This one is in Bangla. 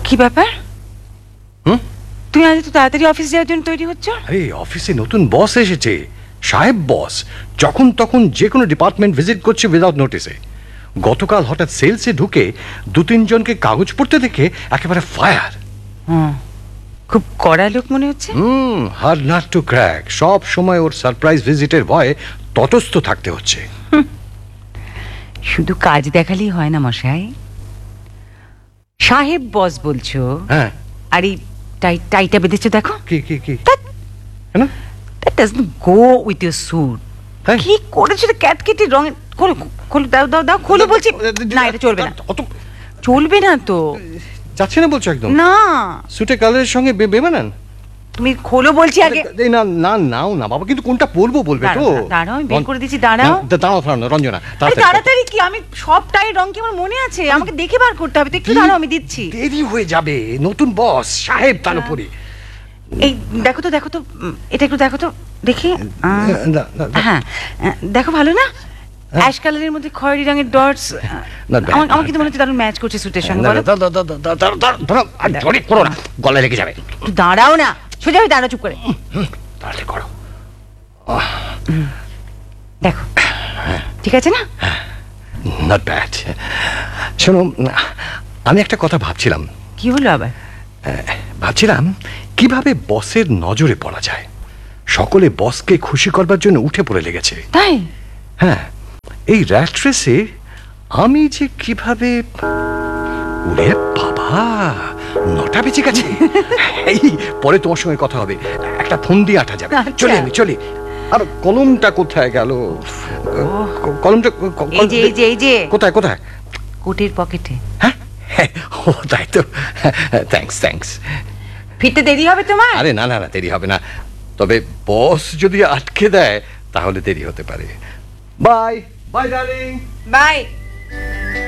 কি ব্যাপার? তুমি আজ তো তাড়াতাড়ি অফিস যাওয়ার জন্য তৈরি হচ্ছ? আরে অফিসে নতুন বস এসেছে, সাহেব বস। যখন তখন যে কোনো ডিপার্টমেন্ট ভিজিট করছে উইদাউট নোটিসে। গতকাল হঠাৎ সেলসে ঢুকে 2-3 জনকে কাগজ পড়তে দেখে একেবারে ফায়ার। খুব কড়া লোক মনে হচ্ছে। Hard nut two crack. সব সময় ওর সারপ্রাইজ ভিজিটের ভয়ে তটস্থ থাকতে হচ্ছে। শুধু কাজ দেখালেই হয় না মশাই। সাহেব বস বলছো, হ্যাঁ। আর এই টাইটা বেঁধেছো দেখো। কি কি কি? That doesn't go with your suit. কি করেছো ক্যাটকেটি রঙের? খোলো খোলো, দাও দাও দাও, খোলো বলছি। না, এটা চলবে না। চলবে না তো। যাচ্ছে না বলছো একদম? না, সুটে কালারের সঙ্গে বেমানান। তুমি খোলো বলছি আগে। না না নাও না বাবা, কিন্তু কোনটা পরবো বলবে তো। দাঁড়াও, আমি বের করে দিচ্ছি। দাঁড়াও দাঁড়াও রঞ্জনা, তাড়াতাড়ি। কি আমি সব টাইয়ের রং কি আমার মনে আছে? আমাকে দেখে বার করতে হবে তো। একটু দাঁড়াও, আমি দিচ্ছি। দেরি হয়ে যাবে, নতুন বস সাহেব তার উপরে। এই দেখো তো, দেখো তো, এটা একটু দেখো তো দেখি। হ্যাঁ, দেখো ভালো না? অ্যাশ কালারের মধ্যে খয়েরি রঙের ডটস। আমার কিন্তু মনে হচ্ছে দারুণ ম্যাচ করছে স্যুটের সঙ্গে। বলো, গলায় লেগে যাবে। একটু দাঁড়াও না, সোজা হয়ে দাঁড়াও, চুপ করে। তাহলে করো। দেখো ঠিক আছে না? Not bad. শোনো, আমি একটা কথা ভাবছিলাম। কি হলো আবার? ভাবছিলাম কিভাবে বসের নজরে পড়া যায়। সকলে বসকে খুশি করবার জন্য উঠে পড়ে লেগেছে। তাই? হ্যাঁ, এই র্যাট রেসে আমি যে কিভাবে। ওরে বাবা, 9টা বেজে গেছে। এই পরে তোমার সঙ্গে কথা হবে, একটা ফোন দিয়ে আটা যাবে। চলি। আর কলমটা কোথায় গেল? কলমটা এই যে কোথায়? কোটের পকেটে। হ্যাঁ, ও তাই তো। থ্যাঙ্কস। ফিরতে দেরি হবে তোমার? আরে না, দেরি হবে না। তবে বস যদি আটকে দেয় তাহলে দেরি হতে পারে। By darling. বাই।